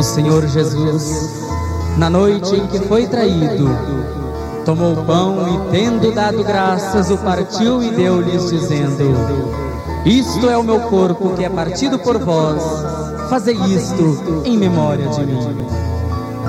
O Senhor Jesus, na noite em que foi traído, tomou o pão e, tendo dado graças, o partiu e deu-lhes, dizendo: isto é o meu corpo que é partido por vós, fazei isto em memória de mim.